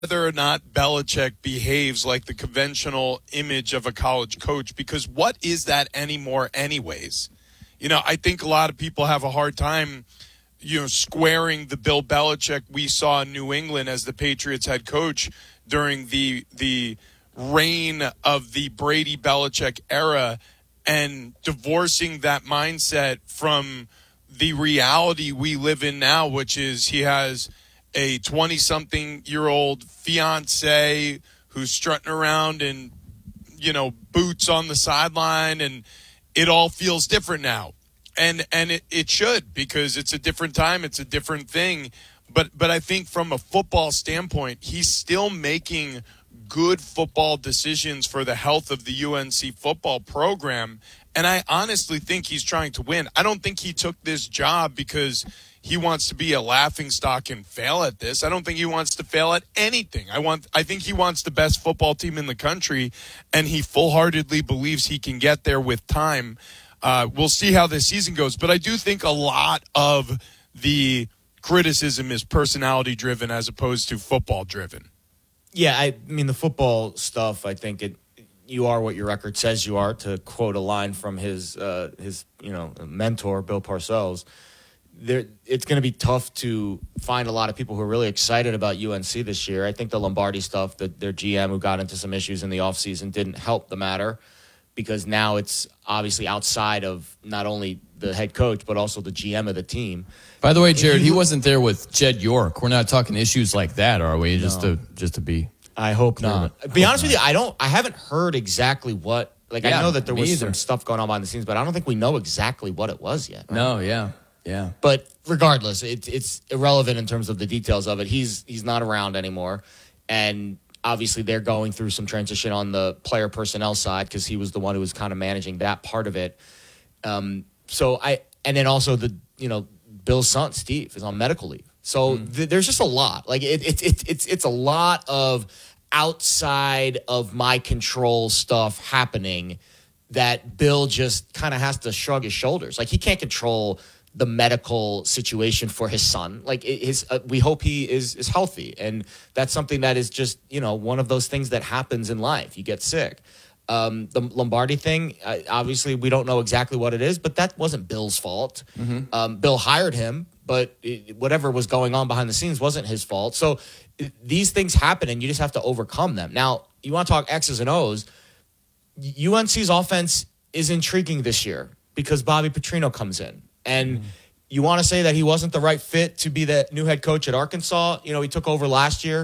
whether or not Belichick behaves like the conventional image of a college coach, because what is that anymore anyways? I think a lot of people have a hard time, squaring the Bill Belichick we saw in New England as the Patriots head coach during the reign of the Brady Belichick era and divorcing that mindset from the reality we live in now, which is he has a 20-something-year-old fiance who's strutting around in, boots on the sideline, and it all feels different now. And it should, because it's a different time, it's a different thing. But I think from a football standpoint, he's still making good football decisions for the health of the UNC football program. And I honestly think he's trying to win. I don't think he took this job because he wants to be a laughingstock and fail at this. I don't think he wants to fail at anything. I think he wants the best football team in the country, and he full-heartedly believes he can get there with time. We'll see how this season goes. But I do think a lot of the criticism is personality-driven as opposed to football-driven. Yeah, I mean, the football stuff, I think you are what your record says you are, to quote a line from his mentor, Bill Parcells. It's going to be tough to find a lot of people who are really excited about UNC this year. I think the Lombardi stuff, their GM who got into some issues in the offseason, didn't help the matter, because now it's obviously outside of not only the head coach but also the GM of the team. By the way, Jared, he wasn't there with Jed York. We're not talking issues like that, are we? No. Just to be. I hope not. To be honest with you, I haven't heard exactly what. I know that there was some stuff going on behind the scenes, but I don't think we know exactly what it was yet. Right? No, yeah. But regardless, it's irrelevant in terms of the details of it. He's not around anymore, and obviously they're going through some transition on the player personnel side because he was the one who was kind of managing that part of it. And then also Bill's son Steve is on medical leave, so there's just a lot. It's a lot of outside of my control stuff happening that Bill just kind of has to shrug his shoulders. He can't control the medical situation for his son. We hope he is healthy, and that's something that is just one of those things that happens in life. You get sick. The Lombardi thing, obviously we don't know exactly what it is, but that wasn't Bill's fault. Bill hired him, but whatever was going on behind the scenes wasn't his fault. So these things happen, and you just have to overcome them. Now, you want to talk X's and O's. UNC's offense is intriguing this year because Bobby Petrino comes in. And you want to say that he wasn't the right fit to be the new head coach at Arkansas. He took over last year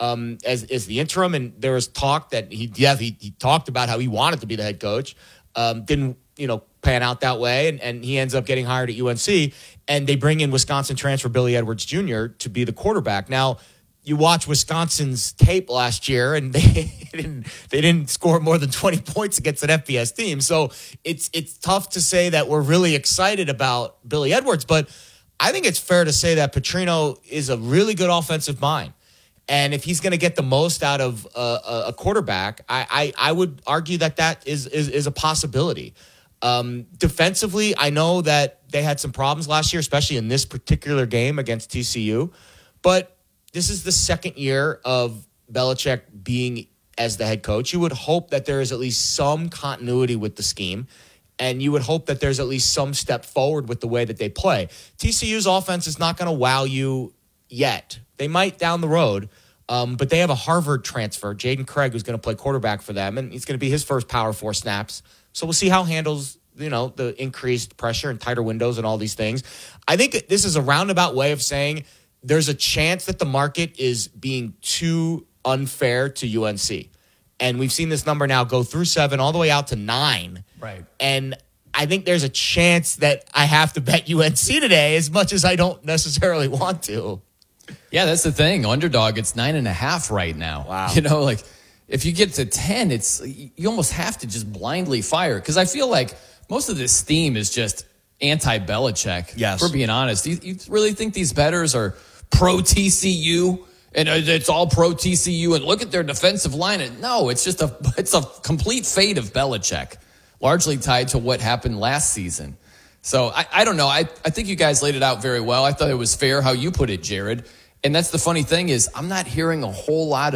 as the interim, and there was talk that he talked about how he wanted to be the head coach. Didn't pan out that way, and he ends up getting hired at UNC, and they bring in Wisconsin transfer Billy Edwards Jr. to be the quarterback. Now, you watch Wisconsin's tape last year, and they didn't score more than 20 points against an FBS team. So it's tough to say that we're really excited about Billy Edwards, but I think it's fair to say that Petrino is a really good offensive mind. And if he's going to get the most out of a quarterback, I would argue that is a possibility. Defensively, I know that they had some problems last year, especially in this particular game against TCU, but this is the second year of Belichick being as the head coach. You would hope that there is at least some continuity with the scheme, and you would hope that there's at least some step forward with the way that they play. TCU's offense is not going to wow you yet. They might down the road, but they have a Harvard transfer, Jaden Craig, who's going to play quarterback for them, and he's going to be his first Power 4 snaps. So we'll see how he handles the increased pressure and tighter windows and all these things. I think this is a roundabout way of saying there's a chance that the market is being too unfair to UNC. And we've seen this number now go through 7 all the way out to 9. Right. And I think there's a chance that I have to bet UNC today as much as I don't necessarily want to. Yeah, that's the thing. Underdog, it's 9.5 right now. Wow. If you get to 10, you almost have to just blindly fire. Because I feel like most of this theme is just anti-Belichick. Yes. If we're being honest. You really think these bettors are pro-TCU? And it's all pro-TCU, and look at their defensive line. No, it's just a complete fate of Belichick, largely tied to what happened last season. So I don't know. I think you guys laid it out very well. I thought it was fair how you put it, Jared. And that's the funny thing is I'm not hearing a whole lot